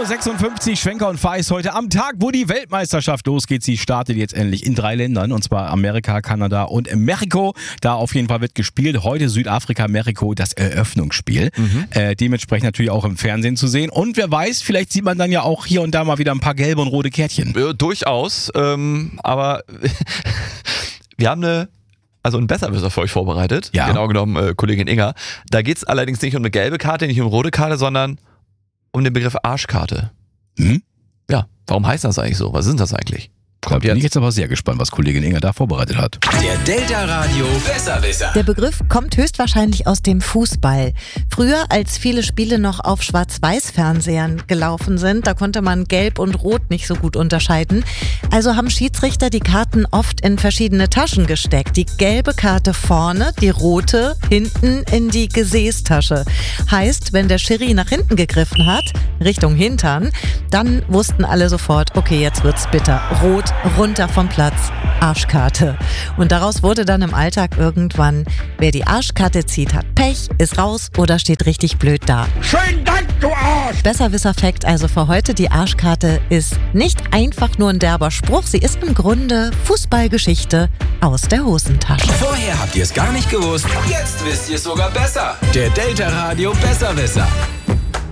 4:56 Uhr, Schwenker und Feist heute am Tag, wo die Weltmeisterschaft losgeht. Sie startet jetzt endlich in 3 Ländern, und zwar Amerika, Kanada und Mexiko. Da auf jeden Fall wird gespielt. Heute Südafrika, Mexiko, das Eröffnungsspiel. Dementsprechend natürlich auch im Fernsehen zu sehen. Und wer weiß, vielleicht sieht man dann ja auch hier und da mal wieder ein paar gelbe und rote Kärtchen. Durchaus, aber wir haben einen Besserwisser für euch vorbereitet. Ja. Genau genommen Kollegin Inga. Da geht es allerdings nicht um eine gelbe Karte, nicht um eine rote Karte, sondern um den Begriff Arschkarte. Ja, warum heißt das eigentlich so? Was ist das eigentlich? Da bin ich jetzt aber sehr gespannt, was Kollegin Inga da vorbereitet hat. Der Delta Radio Besserwisser. Der Begriff kommt höchstwahrscheinlich aus dem Fußball. Früher, als viele Spiele noch auf Schwarz-Weiß-Fernsehern gelaufen sind, da konnte man Gelb und Rot nicht so gut unterscheiden. Also haben Schiedsrichter die Karten oft in verschiedene Taschen gesteckt. Die gelbe Karte vorne, die rote hinten in die Gesäßtasche. Heißt, wenn der Schiri nach hinten gegriffen hat, Richtung Hintern, dann wussten alle sofort, okay, jetzt wird's bitter. Rot, runter vom Platz, Arschkarte. Und daraus wurde dann im Alltag irgendwann, wer die Arschkarte zieht, hat Pech, ist raus oder steht richtig blöd da. Schönen Dank, du Arsch! Besserwisser-Fact also für heute, die Arschkarte ist nicht einfach nur ein derber Spruch, sie ist im Grunde Fußballgeschichte aus der Hosentasche. Vorher habt ihr es gar nicht gewusst, jetzt wisst ihr es sogar besser. Der Delta Radio Besserwisser.